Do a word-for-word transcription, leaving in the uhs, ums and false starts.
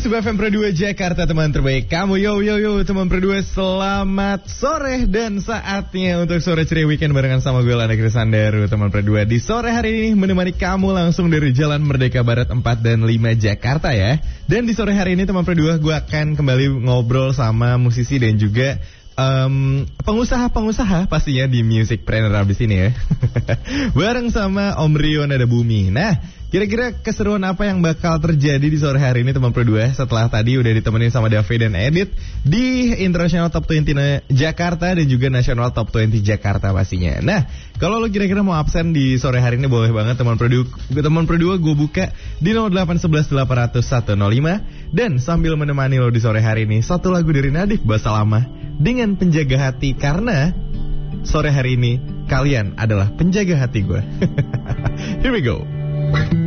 Sub F M Pro dua Jakarta, teman terbaik kamu. Yo yo yo teman Pro dua, selamat sore dan saatnya untuk sore ceria weekend barengan sama gue Lana Krisandaru. Teman Pro dua di sore hari ini menemani kamu langsung dari Jalan Merdeka Barat empat dan lima Jakarta ya. Dan di sore hari ini teman Pro dua, gue akan kembali ngobrol sama musisi dan juga Um, pengusaha-pengusaha pastinya di Musicpreneur abis ini ya. Bareng sama Om Rio Nada Bumi. Nah, kira-kira keseruan apa yang bakal terjadi di sore hari ini teman Pro dua, setelah tadi udah ditemenin sama Davi dan Edit di International Top dua puluh Jakarta dan juga National Top dua puluh Jakarta pastinya. Nah, kalau lo kira-kira mau absen di sore hari ini boleh banget teman Pro dua. Teman Pro dua gue buka di nol delapan satu satu delapan nol nol satu nol lima. Dan sambil menemani lo di sore hari ini, satu lagu dari Nadif Bahasa Lama dengan Penjaga Hati, karena sore hari ini kalian adalah penjaga hati gue. Here we go.